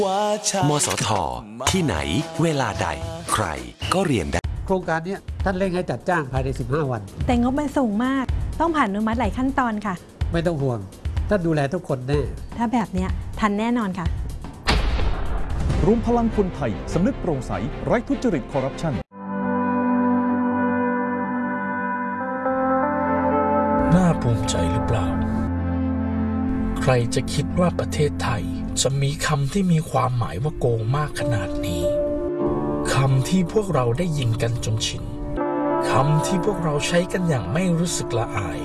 มสท.ที่ไหนเวลาใดใครก็เรียนได้โครงการนี้ท่านเร่งให้จัดจ้างภายใน15 วันแต่งบมันสูงมากต้องผ่านอนุมัติหลายขั้นตอนค่ะไม่ต้องห่วงท่านดูแลทุกคนแน่ถ้าแบบเนี้ยทันแน่นอนค่ะรวมพลังคนไทยสำนึกโปร่งใสไร้ทุจริตคอร์รัปชันน่าภูมิใจหรือเปล่าใครจะคิดว่าประเทศไทยจะมีคำที่มีความหมายว่าโกงมากขนาดนี้คำที่พวกเราได้ยินกันจนชินคำที่พวกเราใช้กันอย่างไม่รู้สึกละอาย